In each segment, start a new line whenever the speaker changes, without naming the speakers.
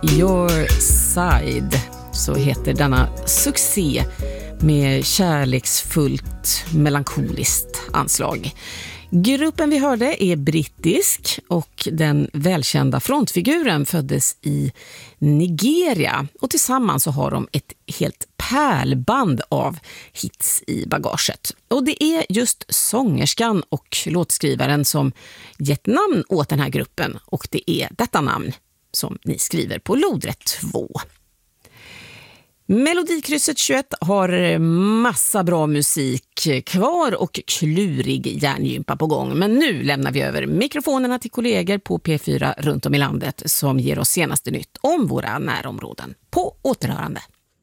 Your Side, så heter denna succé med kärleksfullt melankoliskt anslag. Gruppen vi hörde är brittisk och den välkända frontfiguren föddes i Nigeria och tillsammans så har de ett helt pärlband av hits i bagaget. Och det är just sångerskan och låtskrivaren som gett namn åt den här gruppen och det är detta namn som ni skriver på lodrätt 2. Melodikrysset 21 har massa bra musik kvar och klurig hjärngympa på gång. Men nu lämnar vi över mikrofonerna till kollegor på P4 runt om i landet som ger oss senaste nytt om våra närområden. På återhörande.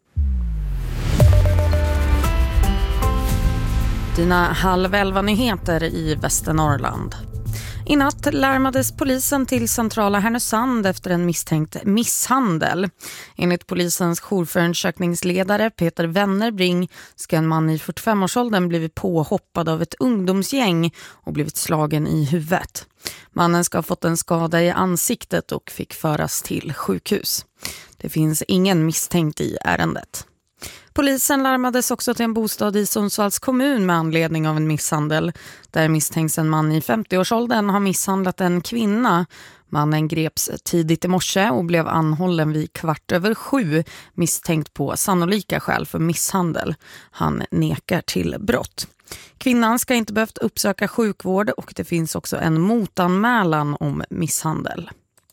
Dina 10:30-nyheter i Västernorrland. I natt larmades polisen till centrala Härnösand efter en misstänkt misshandel. Enligt polisens jourförundersökningsledare Peter Wennerbring ska en man i 45-årsåldern blivit påhoppad av ett ungdomsgäng och blivit slagen i huvudet. Mannen ska ha fått en skada i ansiktet och fick föras till sjukhus. Det finns ingen misstänkt i ärendet. Polisen larmades också till en bostad i Sundsvalls kommun med anledning av en misshandel. Där misstänks en man i 50-årsåldern har misshandlat en kvinna. Mannen greps tidigt i morse och blev anhållen vid 7:15 misstänkt på sannolika skäl för misshandel. Han nekar till brott. Kvinnan ska inte behövt uppsöka sjukvård och det finns också en motanmälan om misshandel.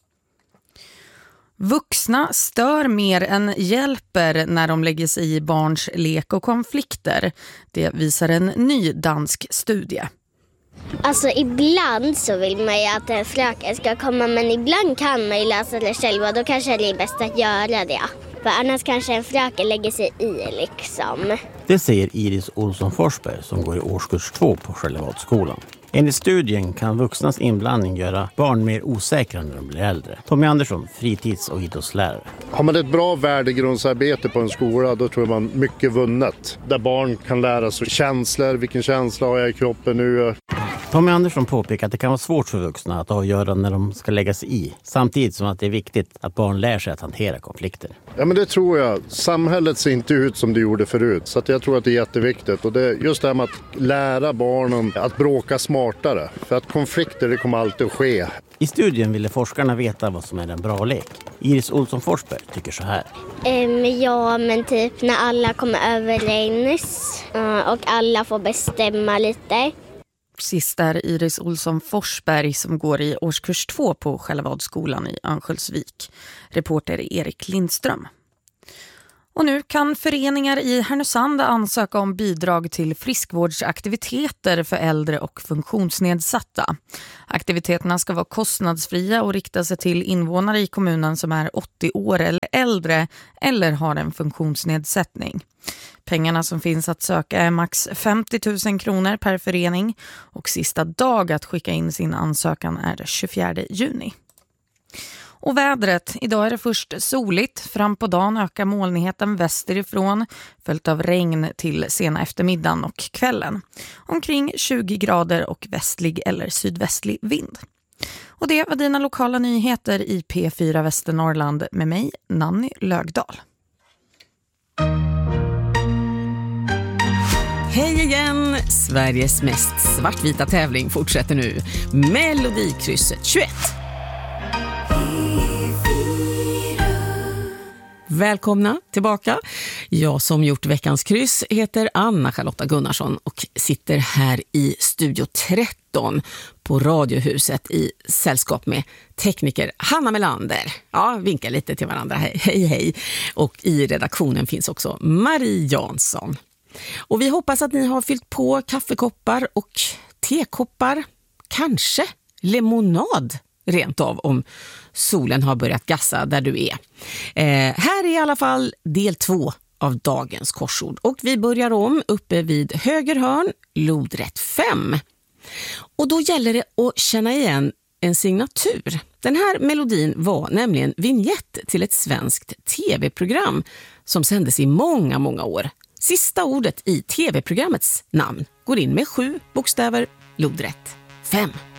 Vuxna stör mer än hjälper när de lägger sig i barns lek och konflikter. Det visar en ny dansk studie.
Alltså ibland så vill man ju att en fröken ska komma, men ibland kan man ju lösa det själv och då kanske det är bäst att göra det. För annars kanske en fröken lägger sig i liksom.
Det säger Iris Olsson Forsberg som går i årskurs 2 på Skällevadsskolan. Enligt studien kan vuxnas inblandning göra barn mer osäkra när de blir äldre. Tommy Andersson, fritids- och idrottslärare.
Har man ett bra värdegrundsarbete på en skola, då tror man mycket vunnet. Där barn kan lära sig känslor, vilken känsla har jag i kroppen nu.
Tommy Andersson påpekar att det kan vara svårt för vuxna att avgöra när de ska lägga sig i. Samtidigt som att det är viktigt att barn lär sig att hantera konflikter.
Ja, men det tror jag. Samhället ser inte ut som det gjorde förut. Så att jag tror att det är jätteviktigt. Och det är just det här med att lära barnen att bråka smartare. För att konflikter, det kommer alltid att ske.
I studien ville forskarna veta vad som är en bra lek. Iris Olsson Forsberg tycker så här.
Ja, men typ när alla kommer överens och alla får bestämma lite.
Sist är Iris Olsson Forsberg som går i årskurs 2 på Skällevadsskolan i Örnsköldsvik. Reporter Erik Lindström. Och nu kan föreningar i Härnösand ansöka om bidrag till friskvårdsaktiviteter för äldre och funktionsnedsatta. Aktiviteterna ska vara kostnadsfria och rikta sig till invånare i kommunen som är 80 år eller äldre eller har en funktionsnedsättning. Pengarna som finns att söka är max 50 000 kronor per förening och sista dag att skicka in sin ansökan är 24 juni. Och vädret. Idag är det först soligt. Fram på dagen ökar molnigheten västerifrån följt av regn till sena eftermiddagen och kvällen. Omkring 20 grader och västlig eller sydvästlig vind. Och det var dina lokala nyheter i P4 Västernorrland med mig, Nanny Lögdahl.
Hej igen! Sveriges mest svartvita tävling fortsätter nu. Melodikrysset 21. Välkomna tillbaka. Jag som gjort veckans kryss heter Anna-Charlotta Gunnarsson och sitter här i Studio 13 på Radiohuset i sällskap med tekniker Hanna Melander. Ja, vinkar lite till varandra. Hej, hej, hej. Och i redaktionen finns också Marie Jansson. Och vi hoppas att ni har fyllt på kaffekoppar och tekoppar. Kanske lemonad rent av om solen har börjat gassa där du är. Här är i alla fall del 2 av dagens korsord. Och vi börjar om uppe vid höger hörn, lodrätt 5. Och då gäller det att känna igen en signatur. Den här melodin var nämligen vignett till ett svenskt tv-program som sändes i många, många år. Sista ordet i tv-programmets namn går in med 7 bokstäver, lodrätt 5.